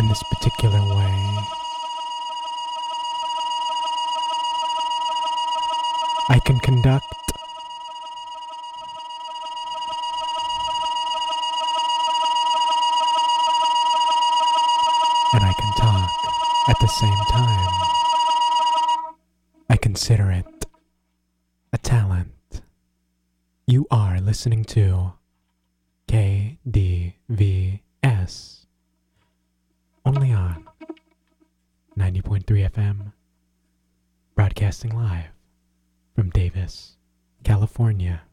in this particular way. I can conduct and I can talk at the same time. I consider it a talent. You are listening to KDVS, only on 90.3 FM, broadcasting live from Davis, California.